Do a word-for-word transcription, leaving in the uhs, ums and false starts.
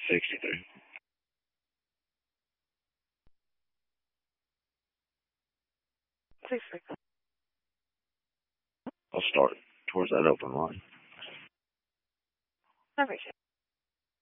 sixty-three. Six six. I'll start towards that open line. I appreciate it.